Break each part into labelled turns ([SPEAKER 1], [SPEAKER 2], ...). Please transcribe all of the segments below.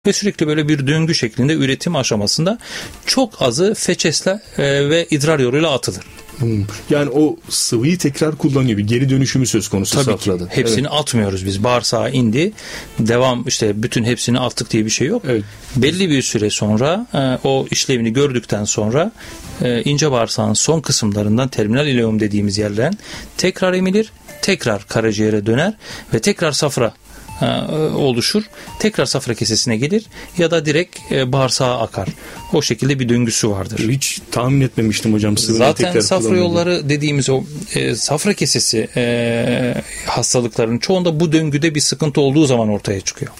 [SPEAKER 1] ve sürekli böyle bir döngü şeklinde üretim aşamasında çok azı feçesle ve idrar yoluyla atılır.
[SPEAKER 2] Yani o sıvıyı tekrar kullanıyor. Bir geri dönüşümü söz konusu
[SPEAKER 1] tabii
[SPEAKER 2] safrada.
[SPEAKER 1] Ki. Hepsini atmıyoruz biz. Bağırsağa indi. Devam işte bütün hepsini attık diye bir şey yok.
[SPEAKER 2] Evet.
[SPEAKER 1] Belli bir süre sonra o işlevini gördükten sonra ince bağırsağın son kısımlarından terminal ileum dediğimiz yerden tekrar emilir. Tekrar karaciğere döner ve tekrar safra oluşur. Tekrar safra kesesine gelir ya da direkt bağırsağa akar. O şekilde bir döngüsü vardır.
[SPEAKER 2] Hiç tahmin etmemiştim hocam.
[SPEAKER 1] Zaten safra yolları dediğimiz o safra kesesi hastalıkların çoğunda bu döngüde bir sıkıntı olduğu zaman ortaya çıkıyor.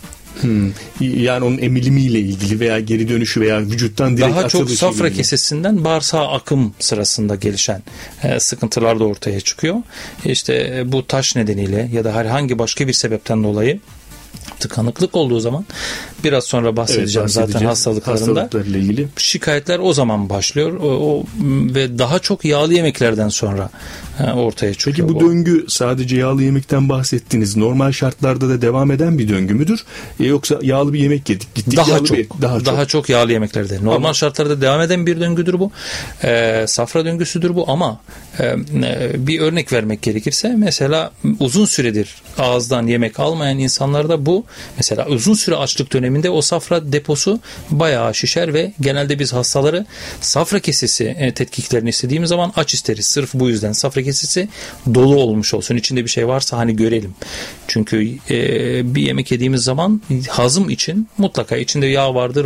[SPEAKER 2] Yani onun emilimiyle ilgili veya geri dönüşü veya vücuttan direkt
[SPEAKER 1] daha çok safra
[SPEAKER 2] ilgili.
[SPEAKER 1] Kesesinden bağırsağa akım sırasında gelişen sıkıntılar da ortaya çıkıyor. İşte bu taş nedeniyle ya da herhangi başka bir sebepten dolayı tıkanıklık olduğu zaman biraz sonra bahsedeceğim zaten hastalıklarıyla
[SPEAKER 2] ilgili.
[SPEAKER 1] Şikayetler o zaman başlıyor ve daha çok yağlı yemeklerden sonra ortaya çıkıyor.
[SPEAKER 2] Peki bu döngü sadece yağlı yemekten bahsettiniz. Normal şartlarda da devam eden bir döngü müdür? Yoksa yağlı bir yemek yedik. Gittik daha çok
[SPEAKER 1] yağlı yemeklerde. Normal şartlarda devam eden bir döngüdür bu. Safra döngüsüdür bu ama bir örnek vermek gerekirse mesela uzun süredir ağızdan yemek almayan insanlarda bu mesela uzun süre açlık döneminde o safra deposu bayağı şişer ve genelde biz hastaları safra kesesi tetkiklerini istediğimiz zaman aç isteriz. Sırf bu yüzden safra kesesi dolu olmuş olsun. İçinde bir şey varsa hani görelim. Çünkü bir yemek yediğimiz zaman hazım için mutlaka içinde yağ vardır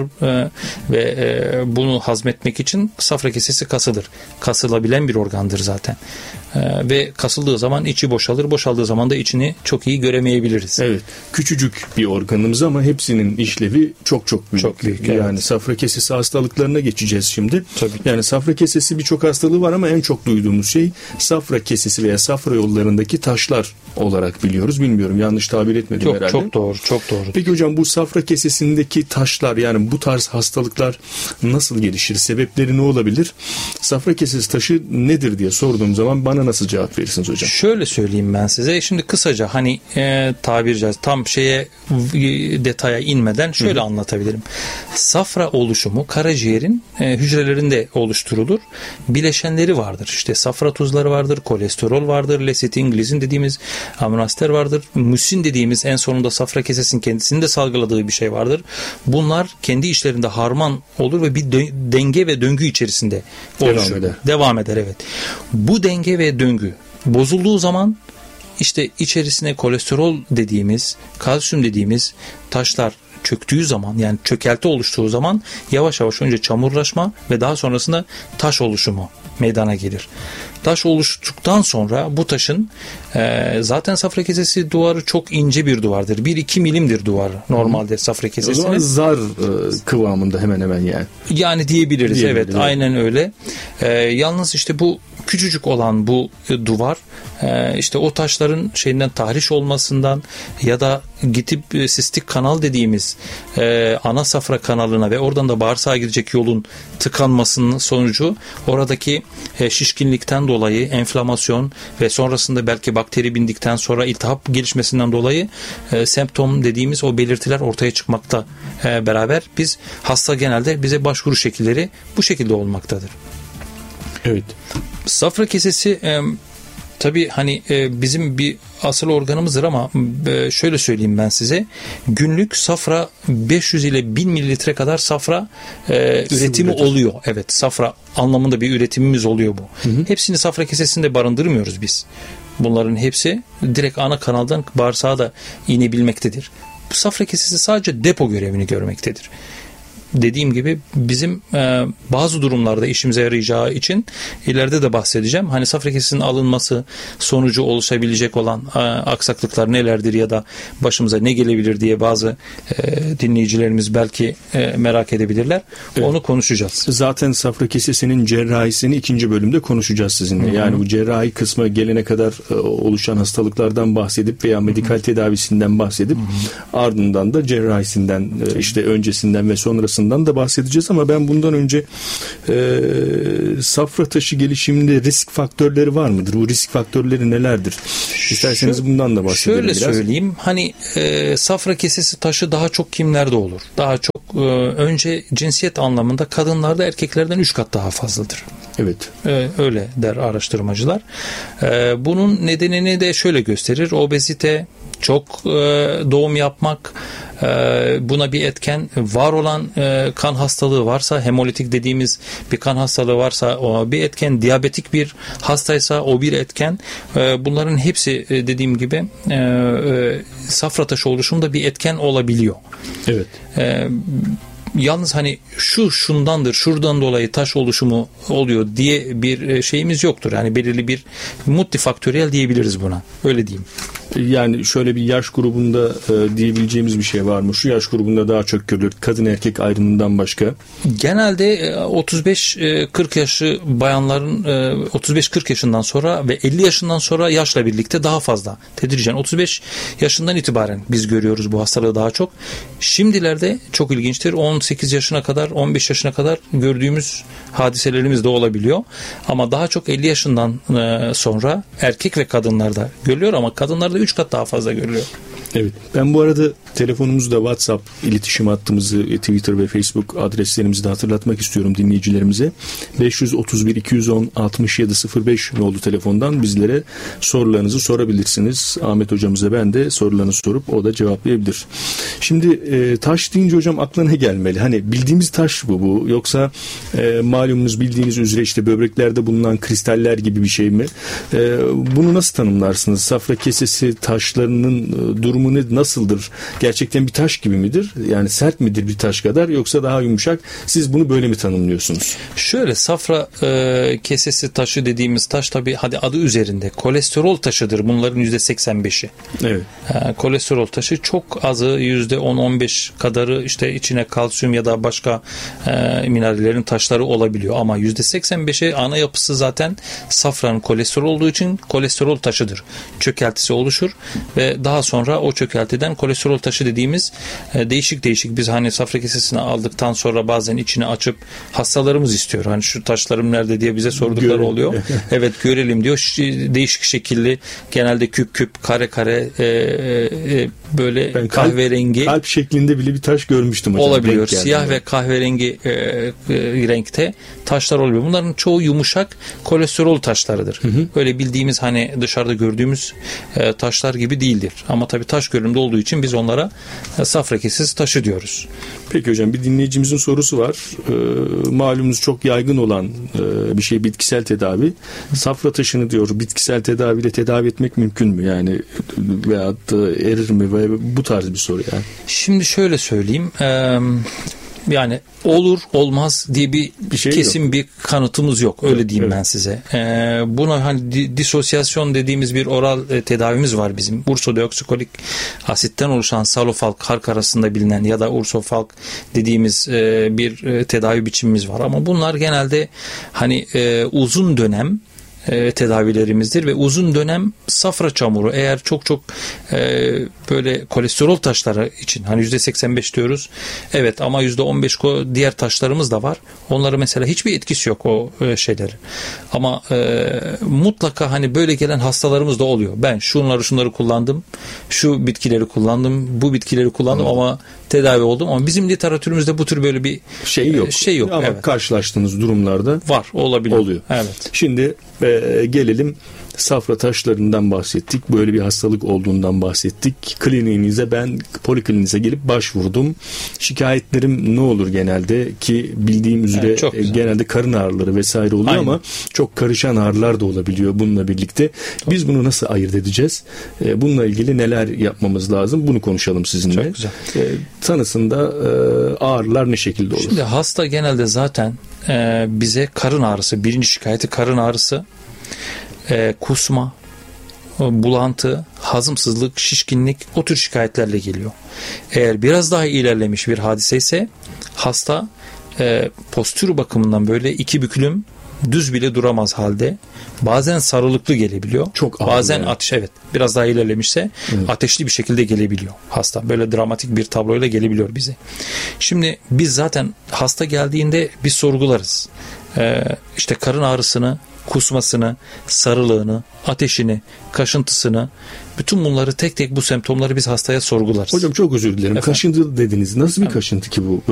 [SPEAKER 1] ve bunu hazmetmek için safra kesesi kasılır. Kasılabilen bir organdır zaten. Ve kasıldığı zaman içi boşalır. Boşaldığı zaman da içini çok iyi göremeyebiliriz.
[SPEAKER 2] Evet. Küçücük bir organımız ama hepsinin işlevi çok büyük.
[SPEAKER 1] Çok büyük.
[SPEAKER 2] Yani
[SPEAKER 1] evet.
[SPEAKER 2] safra kesesi hastalıklarına geçeceğiz şimdi.
[SPEAKER 1] Tabii.
[SPEAKER 2] Yani safra kesesi birçok hastalığı var ama en çok duyduğumuz şey safra kesesi veya safra yollarındaki taşlar olarak biliyoruz. Bilmiyorum, yanlış tabir etmedim herhalde.
[SPEAKER 1] Çok doğru.
[SPEAKER 2] Peki hocam bu safra kesesindeki taşlar, yani bu tarz hastalıklar nasıl gelişir? Sebepleri ne olabilir? Safra kesesi taşı nedir diye sorduğum zaman bana nasıl cevap verirsiniz hocam?
[SPEAKER 1] Şöyle söyleyeyim ben size. Şimdi kısaca hani tabiri caizse tam detaya inmeden şöyle anlatabilirim. Safra oluşumu karaciğerin hücrelerinde oluşturulur. Bileşenleri vardır. İşte safra tuzları vardır, kolesterol vardır, lesitin, glizin dediğimiz amino asitler vardır. Musin dediğimiz en sonunda safra kesesinin kendisinin de salgıladığı bir şey vardır. Bunlar kendi içlerinde harman olur ve bir denge ve döngü içerisinde oluşur. Devam eder evet. Bu denge ve döngü bozulduğu zaman işte içerisine kolesterol dediğimiz, kalsiyum dediğimiz taşlar çöktüğü zaman, yani çökelti oluştuğu zaman yavaş yavaş önce çamurlaşma ve daha sonrasında taş oluşumu meydana gelir. Taş oluştuktan sonra bu taşın zaten safra kesesi duvarı çok ince bir duvardır. 1-2 milimdir duvarı normalde safra kesesinin.
[SPEAKER 2] O zaman zar kıvamında hemen hemen yani.
[SPEAKER 1] Yani diyebiliriz evet. Aynen öyle. Yalnız işte bu küçücük olan bu duvar işte o taşların tahriş olmasından ya da gidip sistik kanal dediğimiz ana safra kanalına ve oradan da bağırsağa gidecek yolun tıkanmasının sonucu oradaki şişkinlikten dolayı enflamasyon ve sonrasında belki bakteri bindikten sonra iltihap gelişmesinden dolayı semptom dediğimiz o belirtiler ortaya çıkmakta beraber biz hasta genelde bize başvuru şekilleri bu şekilde olmaktadır.
[SPEAKER 2] Evet.
[SPEAKER 1] Safra kesesi tabii hani bizim bir asıl organımızdır ama şöyle söyleyeyim ben size. Günlük safra 500 ile 1000 mililitre kadar safra üretimi oluyor. Evet, safra anlamında bir üretimimiz oluyor bu. Hepsini safra kesesinde barındırmıyoruz biz. Bunların hepsi direkt ana kanaldan bağırsağa da inebilmektedir. Bu safra kesesi sadece depo görevini görmektedir. Dediğim gibi bizim bazı durumlarda işimize yarayacağı için ileride de bahsedeceğim. Hani safra kesesinin alınması sonucu oluşabilecek olan aksaklıklar nelerdir ya da başımıza ne gelebilir diye bazı dinleyicilerimiz belki merak edebilirler. Evet. Onu konuşacağız.
[SPEAKER 2] Zaten safra kesesinin cerrahisini 2. bölümde konuşacağız sizinle. Hı-hı. Yani bu cerrahi kısmı gelene kadar oluşan hastalıklardan bahsedip veya medikal tedavisinden bahsedip ardından da cerrahisinden işte öncesinden ve sonrasında tarafından da bahsedeceğiz ama ben bundan önce safra taşı gelişiminde risk faktörleri var mıdır? Bu risk faktörleri nelerdir? İsterseniz bundan da bahsedelim
[SPEAKER 1] şöyle
[SPEAKER 2] biraz.
[SPEAKER 1] Şöyle söyleyeyim. Hani safra kesesi taşı daha çok kimlerde olur? Daha çok önce cinsiyet anlamında kadınlarda erkeklerden 3 kat daha fazladır.
[SPEAKER 2] Evet.
[SPEAKER 1] Öyle der araştırmacılar. Bunun nedenini de şöyle gösterir. Obezite, çok doğum yapmak, buna bir etken, var olan kan hastalığı varsa, hemolitik dediğimiz bir kan hastalığı varsa o bir etken, diyabetik bir hastaysa o bir etken. Bunların hepsi dediğim gibi safra taşı oluşumunda bir etken olabiliyor.
[SPEAKER 2] Evet.
[SPEAKER 1] Yalnız hani şundandır, şuradan dolayı taş oluşumu oluyor diye bir şeyimiz yoktur. Yani belirli bir multifaktöriyel diyebiliriz buna. Öyle diyeyim.
[SPEAKER 2] Yani şöyle bir yaş grubunda diyebileceğimiz bir şey var mı? Şu yaş grubunda daha çok görülür. Kadın erkek ayrımından başka.
[SPEAKER 1] Genelde 35-40 yaşı bayanların 35-40 yaşından sonra ve 50 yaşından sonra yaşla birlikte daha fazla tedricen 35 yaşından itibaren biz görüyoruz bu hastalığı daha çok. Şimdilerde çok ilginçtir. 18 yaşına kadar, 15 yaşına kadar gördüğümüz hadiselerimiz de olabiliyor. Ama daha çok 50 yaşından sonra erkek ve kadınlarda görülüyor ama kadınlarda 3 kat daha fazla görülüyor.
[SPEAKER 2] Evet. Ben bu arada telefonumuzda WhatsApp iletişim hattımızı, Twitter ve Facebook adreslerimizi de hatırlatmak istiyorum dinleyicilerimize. 531 210 67 05 nolu telefondan bizlere sorularınızı sorabilirsiniz. Ahmet hocamıza ben de sorularınızı sorup o da cevaplayabilir. Şimdi taş deyince hocam aklına ne gelmeli? Hani bildiğimiz taş bu yoksa malumunuz bildiğiniz üzere işte böbreklerde bulunan kristaller gibi bir şey mi? Bunu nasıl tanımlarsınız? Safra kesesi taşlarının durumu nasıldır? Gerçekten bir taş gibi midir? Yani sert midir bir taş kadar yoksa daha yumuşak? Siz bunu böyle mi tanımlıyorsunuz?
[SPEAKER 1] Şöyle safra kesesi taşı dediğimiz taş tabii hadi adı üzerinde kolesterol taşıdır. Bunların %85'i.
[SPEAKER 2] Evet.
[SPEAKER 1] Kolesterol taşı çok azı %10-15 kadarı işte içine kalsiyum ya da başka minerallerin taşları olabiliyor ama %85'i ana yapısı zaten safranın kolesterol olduğu için kolesterol taşıdır. Çökeltisi oluşur ve daha sonra o çökeltiden kolesterol taşı dediğimiz değişik biz hani safra kesesini aldıktan sonra bazen içini açıp hastalarımız istiyor. Hani şu taşlarım nerede diye bize sordukları oluyor. Evet görelim diyor. Değişik şekilli genelde küp kare böyle ben kahverengi.
[SPEAKER 2] Kalp şeklinde bile bir taş görmüştüm hocam.
[SPEAKER 1] Olabiliyor. Siyah ve kahverengi renkte taşlar oluyor. Bunların çoğu yumuşak kolesterol taşlarıdır. Öyle bildiğimiz hani dışarıda gördüğümüz taşlar gibi değildir. Ama tabii taş görünümde olduğu için biz onlara safra kesesi taşı diyoruz.
[SPEAKER 2] Peki hocam bir dinleyicimizin sorusu var. Malumunuz çok yaygın olan bir şey bitkisel tedavi. Safra taşını diyor bitkisel tedaviyle tedavi etmek mümkün mü? Yani veyahut da erir mi? Ve bu tarz bir soru yani.
[SPEAKER 1] Şimdi şöyle söyleyeyim. Yani olur olmaz diye bir şey kesin yok. Bir kanıtımız yok. Öyle diyeyim ben size. Buna hani disosyasyon dediğimiz bir oral tedavimiz var bizim. Ursodeoksikolik asitten oluşan salofalk hark arasında bilinen ya da ursofalk dediğimiz bir tedavi biçimimiz var. Ama bunlar genelde hani uzun dönem tedavilerimizdir ve uzun dönem safra çamuru eğer çok böyle kolesterol taşları için hani %85 diyoruz evet ama %15 diğer taşlarımız da var onları mesela hiçbir etkisi yok o şeyleri ama mutlaka hani böyle gelen hastalarımız da oluyor ben şunları kullandım şu bitkileri kullandım bu bitkileri kullandım ama tedavi oldum ama bizim literatürümüzde bu tür böyle bir şey yok.
[SPEAKER 2] Ama karşılaştığınız durumlarda
[SPEAKER 1] var olabiliyor.
[SPEAKER 2] Oluyor.
[SPEAKER 1] Evet.
[SPEAKER 2] Şimdi gelelim safra taşlarından bahsettik. Böyle bir hastalık olduğundan bahsettik. Kliniğinize ben polikliniğinize gelip başvurdum. Şikayetlerim ne olur genelde ki bildiğim üzere genelde karın ağrıları vesaire oluyor ama çok karışan ağrılar da olabiliyor bununla birlikte. Biz bunu nasıl ayırt edeceğiz? Bununla ilgili neler yapmamız lazım? Bunu konuşalım sizinle.
[SPEAKER 1] Çok güzel.
[SPEAKER 2] Tanısında ağrılar ne şekilde olur?
[SPEAKER 1] Şimdi hasta genelde zaten bize karın ağrısı, birinci şikayeti karın ağrısı, kusma, bulantı, hazımsızlık, şişkinlik o tür şikayetlerle geliyor. Eğer biraz daha ilerlemiş bir hadise ise hasta postür bakımından böyle iki büklüm düz bile duramaz halde. Bazen sarılıklı gelebiliyor.
[SPEAKER 2] Çok ağır
[SPEAKER 1] bazen
[SPEAKER 2] yani.
[SPEAKER 1] ateş, evet, biraz daha ilerlemişse ateşli bir şekilde gelebiliyor hasta. Böyle dramatik bir tabloyla gelebiliyor bize. Şimdi biz zaten hasta geldiğinde biz sorgularız. İşte karın ağrısını, kusmasını, sarılığını, ateşini, kaşıntısını, bütün bunları tek tek bu semptomları biz hastaya sorgularız.
[SPEAKER 2] Hocam çok özür dilerim. Kaşıntı dediniz. Nasıl bir kaşıntı ki bu?